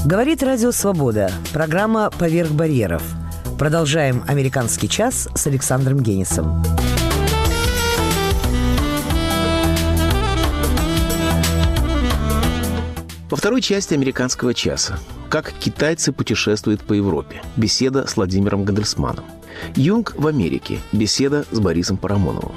Говорит Радио Свобода. Программа «Поверх барьеров». Продолжаем «Американский час» с Александром Генисом. Во второй части «Американского часа» «Как китайцы путешествуют по Европе». Беседа с Владимиром Гандельсманом. Юнг в Америке. Беседа с Борисом Парамоновым.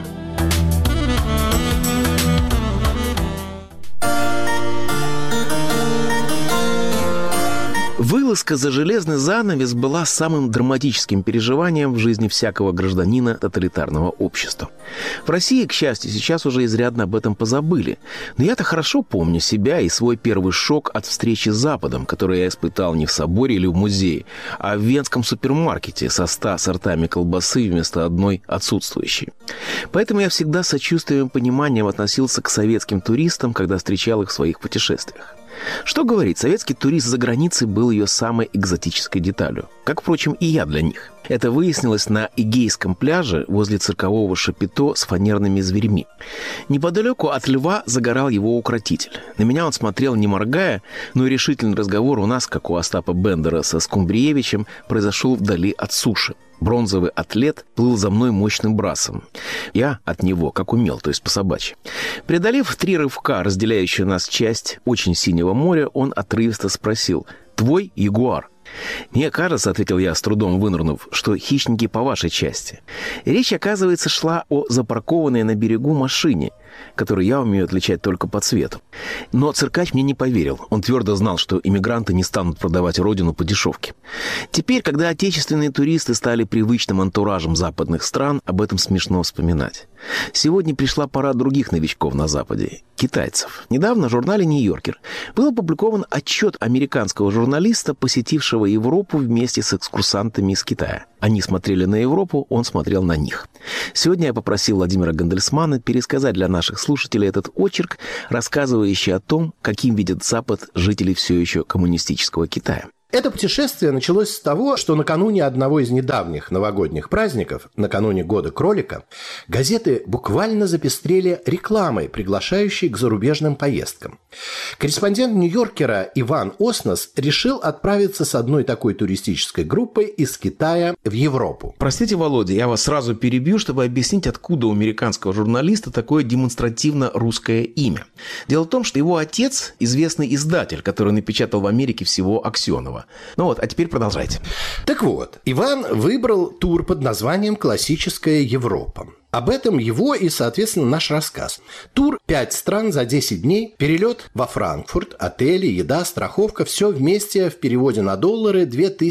Вылазка за железный занавес была самым драматическим переживанием в жизни всякого гражданина тоталитарного общества. В России, к счастью, сейчас уже изрядно об этом позабыли. Но я-то хорошо помню себя и свой первый шок от встречи с Западом, который я испытал не в соборе или в музее, а в венском супермаркете со 100 сортами колбасы вместо одной отсутствующей. Поэтому я всегда с сочувствием и пониманием относился к советским туристам, когда встречал их в своих путешествиях. Что говорить, советский турист за границей был ее самой экзотической деталью, как, впрочем, и я для них. Это выяснилось на Эгейском пляже возле циркового шапито с фанерными зверьми. Неподалеку от льва загорал его укротитель. На меня он смотрел не моргая, но и решительный разговор у нас, как у Остапа Бендера со Скумбриевичем, произошел вдали от суши. Бронзовый атлет плыл за мной мощным брасом. Я от него, как умел, то есть по-собачьи. Преодолев 3 рывка, разделяющую нас часть очень синего моря, он отрывисто спросил: «Твой ягуар?» «Мне кажется, — ответил я, с трудом вынырнув, — что хищники по вашей части». Речь, оказывается, шла о запаркованной на берегу машине, которую я умею отличать только по цвету. Но циркач мне не поверил. Он твердо знал, что иммигранты не станут продавать родину по дешевке. Теперь, когда отечественные туристы стали привычным антуражем западных стран, об этом смешно вспоминать. Сегодня пришла пора других новичков на Западе – китайцев. Недавно в журнале «Нью-Йоркер» был опубликован отчет американского журналиста, посетившего Европу вместе с экскурсантами из Китая. Они смотрели на Европу, он смотрел на них. Сегодня я попросил Владимира Гандельсмана пересказать для наших слушателей этот очерк, рассказывающий о том, каким видят Запад жители все еще коммунистического Китая. Это путешествие началось с того, что накануне одного из недавних новогодних праздников, накануне Года кролика, газеты буквально запестрели рекламой, приглашающей к зарубежным поездкам. Корреспондент «Нью-Йоркера» Иван Оснос решил отправиться с одной такой туристической группой из Китая в Европу. Простите, Володя, я вас сразу перебью, чтобы объяснить, откуда у американского журналиста такое демонстративно русское имя. Дело в том, что его отец – известный издатель, который напечатал в Америке всего Аксенова. Ну вот, а теперь продолжайте. Так вот, Иван выбрал тур под названием «Классическая Европа». Об этом его и, соответственно, наш рассказ. Тур 5 стран за 10 дней, перелет во Франкфурт, отели, еда, страховка, все вместе в переводе на доллары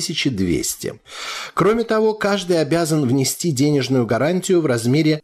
2200. Кроме того, каждый обязан внести денежную гарантию в размере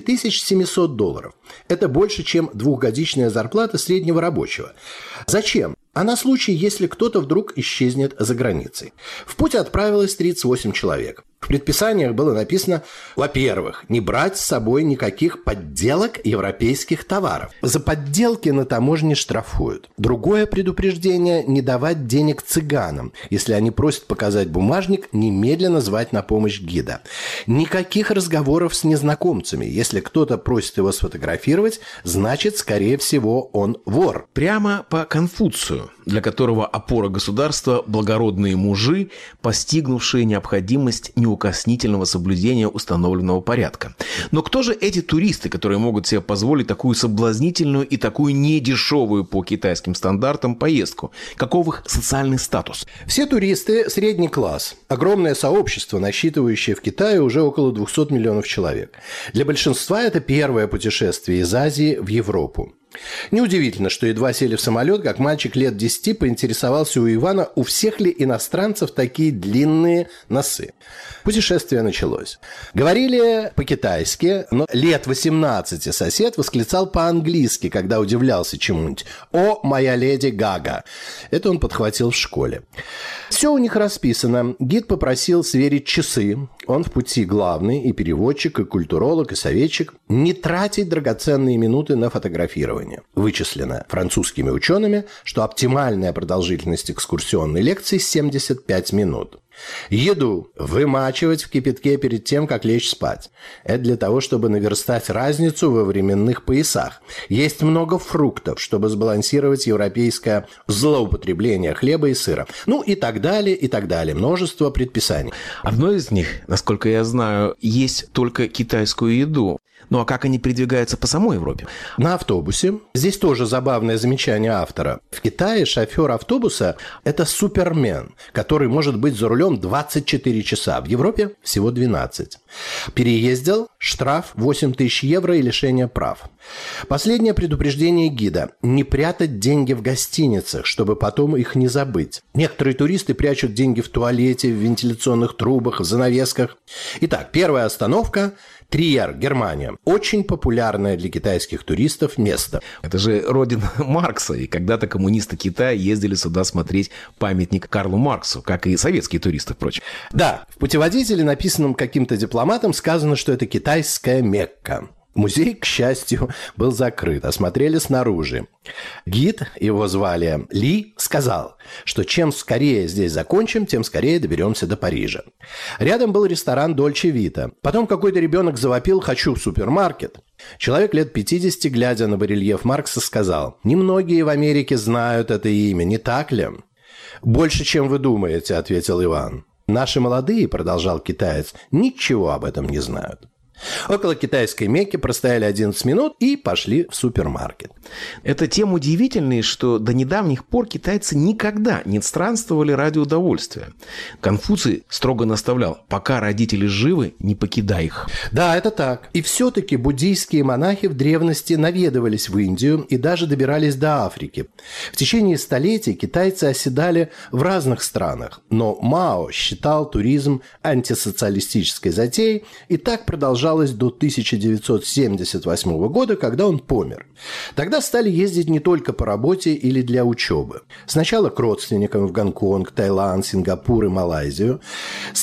$6700. Это больше, чем 2-годичная зарплата среднего рабочего. Зачем? А на случай, если кто-то вдруг исчезнет за границей. В путь отправилось 38 человек. В предписаниях было написано: во-первых, не брать с собой никаких подделок европейских товаров. За подделки на таможне штрафуют. Другое предупреждение – не давать денег цыганам. Если они просят показать бумажник, немедленно звать на помощь гида. Никаких разговоров с незнакомцами. Если кто-то просит его сфотографировать, значит, скорее всего, он вор. Прямо по Конфуцию, для которого опора государства – благородные мужи, постигнувшие необходимость неукоснительного соблюдения установленного порядка. Но кто же эти туристы, которые могут себе позволить такую соблазнительную и такую недешевую по китайским стандартам поездку? Каков их социальный статус? Все туристы – средний класс. Огромное сообщество, насчитывающее в Китае уже около 200 миллионов человек. Для большинства это первое путешествие из Азии в Европу. Неудивительно, что едва сели в самолет, как мальчик лет 10 поинтересовался у Ивана, у всех ли иностранцев такие длинные носы. Путешествие началось. Говорили по-китайски, но лет 18 сосед восклицал по-английски, когда удивлялся чему-нибудь. «О, моя леди Гага!» Это он подхватил в школе. Все у них расписано. Гид попросил сверить часы. Он в пути главный, и переводчик, и культуролог, и советчик. Не тратить драгоценные минуты на фотографирование. Вычислено французскими учеными, что оптимальная продолжительность экскурсионной лекции 75 минут. Еду вымачивать в кипятке перед тем, как лечь спать. Это для того, чтобы наверстать разницу во временных поясах. Есть много фруктов, чтобы сбалансировать европейское злоупотребление хлеба и сыра. Ну и так далее, и так далее. Множество предписаний. Одно из них, насколько я знаю, есть только китайскую еду. Ну а как они передвигаются по самой Европе? На автобусе. Здесь тоже забавное замечание автора. В Китае шофер автобуса – это супермен, который может быть за рулем 24 часа. В Европе всего 12. Переездил – штраф 8 тысяч евро и лишение прав. Последнее предупреждение гида – не прятать деньги в гостиницах, чтобы потом их не забыть. Некоторые туристы прячут деньги в туалете, в вентиляционных трубах, в занавесках. Итак, первая остановка – Триер, Германия. Очень популярное для китайских туристов место. Это же родина Маркса, и когда-то коммунисты Китая ездили сюда смотреть памятник Карлу Марксу, как и советские туристы, впрочем. Да, в путеводителе, написанном каким-то дипломатом, сказано, что это китайская Мекка. Музей, к счастью, был закрыт, осмотрели снаружи. Гид, его звали Ли, сказал, что чем скорее здесь закончим, тем скорее доберемся до Парижа. Рядом был ресторан Дольче Вита. Потом какой-то ребенок завопил «хочу в супермаркет». Человек лет 50, глядя на барельеф Маркса, сказал: «Немногие в Америке знают это имя, не так ли?» «Больше, чем вы думаете», — ответил Иван. «Наши молодые», — продолжал китаец, — «ничего об этом не знают». Около китайской Мекки простояли 11 минут и пошли в супермаркет. Это тем удивительнее, что до недавних пор китайцы никогда не странствовали ради удовольствия. Конфуций строго наставлял: пока родители живы, не покидай их. Да, это так. И все-таки буддийские монахи в древности наведывались в Индию и даже добирались до Африки. В течение столетий китайцы оседали в разных странах, но Мао считал туризм антисоциалистической затеей, и так продолжалось до 1978 года, когда он помер. Тогда стали ездить не только по работе или для учебы. Сначала к родственникам в Гонконг, Таиланд, Сингапур и Малайзию. С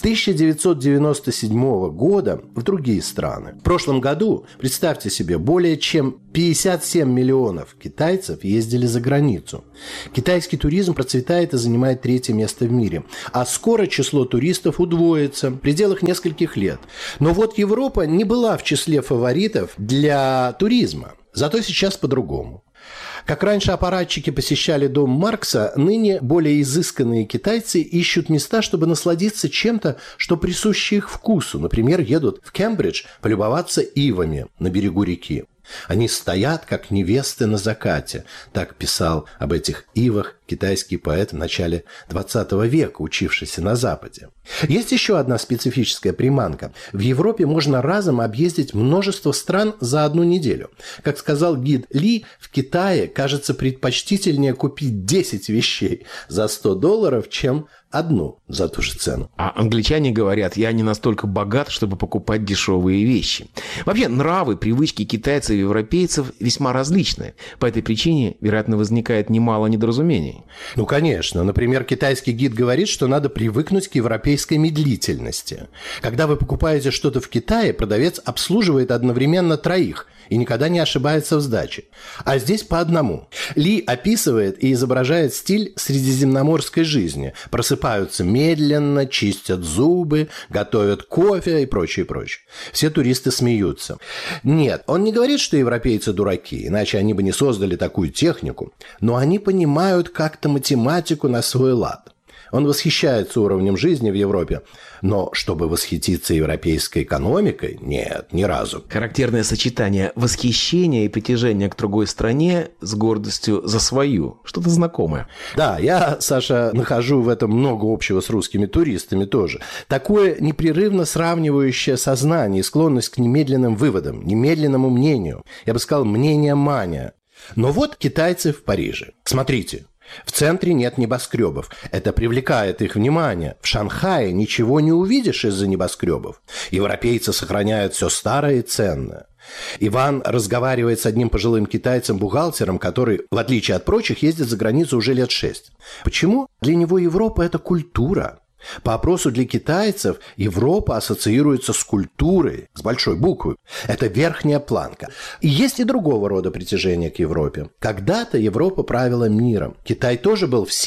1997 года в другие страны. В прошлом году, представьте себе, более чем 57 миллионов китайцев ездили за границу. Китайский туризм процветает и занимает 3-е место в мире. А скоро число туристов удвоится в пределах нескольких лет. Но вот Европа не была в числе фаворитов для туризма. Зато сейчас по-другому. Как раньше аппаратчики посещали дом Маркса, ныне более изысканные китайцы ищут места, чтобы насладиться чем-то, что присуще их вкусу. Например, едут в Кембридж полюбоваться ивами на берегу реки. Они стоят, как невесты на закате. Так писал об этих ивах китайский поэт в начале 20 века, учившийся на Западе. Есть еще одна специфическая приманка. В Европе можно разом объездить множество стран за одну неделю. Как сказал гид Ли, в Китае, кажется, предпочтительнее купить 10 вещей за $100, чем одну за ту же цену. А англичане говорят: я не настолько богат, чтобы покупать дешевые вещи. Вообще, нравы, привычки китайцев и европейцев весьма различны. По этой причине, вероятно, возникает немало недоразумений. Ну, конечно. Например, китайский гид говорит, что надо привыкнуть к европейской медлительности. Когда вы покупаете что-то в Китае, продавец обслуживает одновременно 3 и никогда не ошибается в сдаче. А здесь по одному. Ли описывает и изображает стиль средиземноморской жизни. Просыпаются медленно, чистят зубы, готовят кофе и прочее, прочее. Все туристы смеются. Нет, он не говорит, что европейцы дураки, иначе они бы не создали такую технику. Но они понимают как-то математику на свой лад. Он восхищается уровнем жизни в Европе, но чтобы восхититься европейской экономикой, нет, ни разу. Характерное сочетание восхищения и притяжения к другой стране с гордостью за свою. Что-то знакомое. Да, я, Саша, нахожу в этом много общего с русскими туристами тоже. Такое непрерывно сравнивающее сознание и склонность к немедленным выводам, немедленному мнению. Я бы сказал, мнение-мания. Но вот китайцы в Париже. Смотрите. В центре нет небоскребов. Это привлекает их внимание. В Шанхае ничего не увидишь из-за небоскребов. Европейцы сохраняют все старое и ценное. Иван разговаривает с одним пожилым китайцем-бухгалтером, который, в отличие от прочих, ездит за границу уже лет 6. Почему? Для него Европа – это культура. По опросу для китайцев Европа ассоциируется с культурой, с большой буквы. Это верхняя планка. И есть и другого рода притяжение к Европе. Когда-то Европа правила миром. Китай тоже был в силе.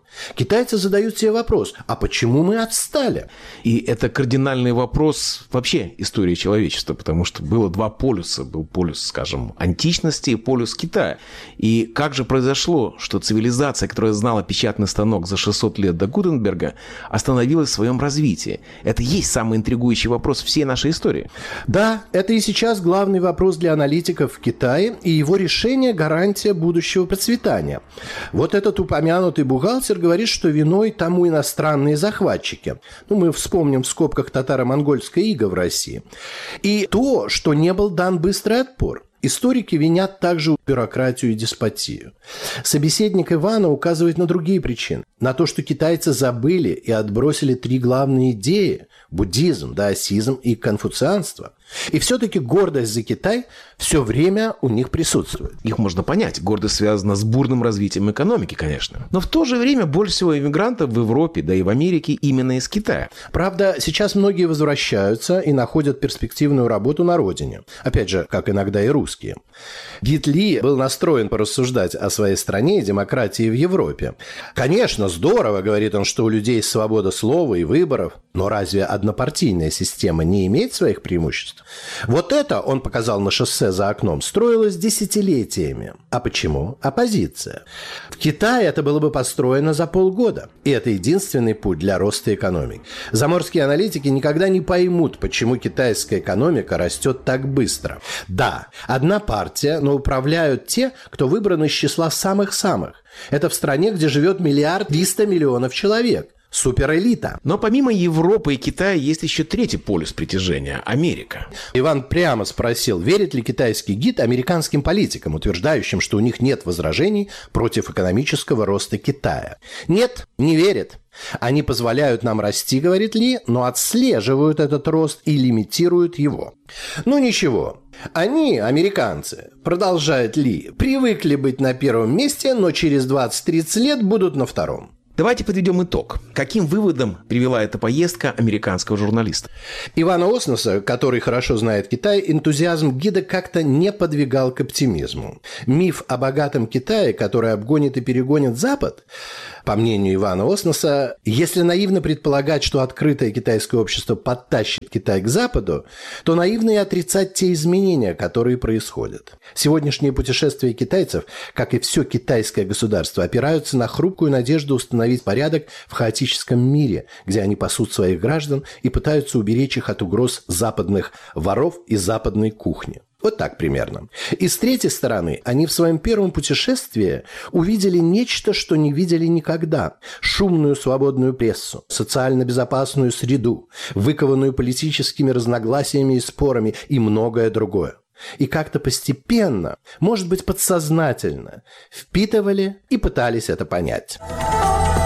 Китайцы задают себе вопрос, а почему мы отстали? И это кардинальный вопрос вообще истории человечества, потому что было два полюса. Был полюс, скажем, античности и полюс Китая. И как же произошло, что цивилизация, которая знала печатный станок за 600 лет до Гутенберга, остановилась в своем развитии? Это и есть самый интригующий вопрос всей нашей истории. Да, это и сейчас главный вопрос для аналитиков в Китае, и его решение – гарантия будущего процветания. Вот этот упомянутый бухгалтер говорит, что виной тому иностранные захватчики. Мы вспомним в скобках татаро-монгольское иго в России. И то, что не был дан быстрый отпор. Историки винят также бюрократию и деспотию. Собеседник Ивана указывает на другие причины. На то, что китайцы забыли и отбросили три главные идеи – буддизм, даосизм и конфуцианство. И все-таки гордость за Китай все время у них присутствует. Их можно понять. Гордость связана с бурным развитием экономики, конечно. Но в то же время больше всего иммигрантов в Европе, да и в Америке именно из Китая. Правда, сейчас многие возвращаются и находят перспективную работу на родине. Опять же, как иногда и русские. Гит Ли был настроен порассуждать о своей стране и демократии в Европе. Конечно, здорово, говорит он, что у людей есть свобода слова и выборов, но разве однопартийная система не имеет своих преимуществ? Вот это, он показал на шоссе за окном, строилось десятилетиями. А почему? Оппозиция. В Китае это было бы построено за полгода. И это единственный путь для роста экономики. Заморские аналитики никогда не поймут, почему китайская экономика растет так быстро. Да, одна партия, но управляют те, кто выбран из числа самых-самых. Это в стране, где живет 1 300 000 000 человек. Суперэлита. Но помимо Европы и Китая есть еще третий полюс притяжения – Америка. Иван прямо спросил, верит ли китайский гид американским политикам, утверждающим, что у них нет возражений против экономического роста Китая. Нет, не верит. Они позволяют нам расти, говорит Ли, но отслеживают этот рост и лимитируют его. Ну ничего. Они, американцы, продолжает Ли, привыкли быть на первом месте, но через 20-30 лет будут на втором. Давайте подведем итог. Каким выводом привела эта поездка американского журналиста? Ивана Осноса, который хорошо знает Китай, энтузиазм гида как-то не подвигал к оптимизму. Миф о богатом Китае, который обгонит и перегонит Запад, по мнению Ивана Осноса, если наивно предполагать, что открытое китайское общество подтащит Китай к Западу, то наивно и отрицать те изменения, которые происходят. Сегодняшние путешествия китайцев, как и все китайское государство, опираются на хрупкую надежду установить порядок в хаотическом мире, где они пасут своих граждан и пытаются уберечь их от угроз западных воров и западной кухни. Вот так примерно. И с третьей стороны, они в своем первом путешествии увидели нечто, что не видели никогда. Шумную свободную прессу, социально безопасную среду, выкованную политическими разногласиями и спорами и многое другое. И как-то постепенно, может быть подсознательно, впитывали и пытались это понять.